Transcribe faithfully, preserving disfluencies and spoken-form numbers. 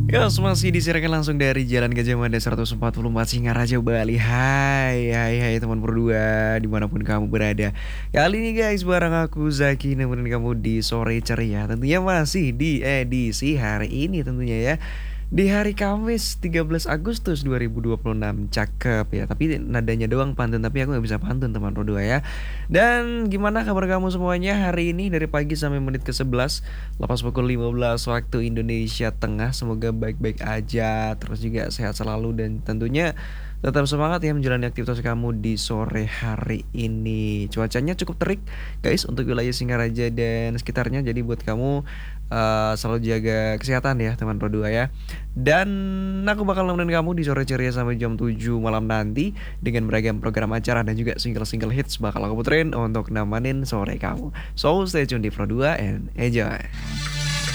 Yos, masih disiarkan langsung dari Jalan Gajah Mada seratus empat puluh empat Singaraja, Bali. Hai, hai, hai teman berdua, dimanapun kamu berada. Kali ini guys, bareng aku Zaki nemenin kamu di sore ceria. Tentunya masih di edisi hari ini tentunya ya. Di hari Kamis tiga belas Agustus dua ribu dua puluh enam. Cakep ya, tapi nadanya doang pantun, tapi aku nggak bisa pantun teman berdua ya. Dan gimana kabar kamu semuanya hari ini dari pagi sampai menit ke sebelas, lepas pukul lima belas waktu Indonesia Tengah. Semoga baik-baik aja, terus juga sehat selalu dan tentunya tetap semangat ya menjalani aktivitas kamu di sore hari ini. Cuacanya cukup terik guys untuk wilayah Singaraja dan sekitarnya. Jadi buat kamu eh, selalu jaga kesehatan ya teman berdua ya. Dan aku bakal nemenin kamu di sore ceria sampai jam tujuh malam nanti dengan beragam program acara dan juga single-single hits bakal aku puterin untuk nemenin sore kamu. So stay tune di Pro dua and enjoy.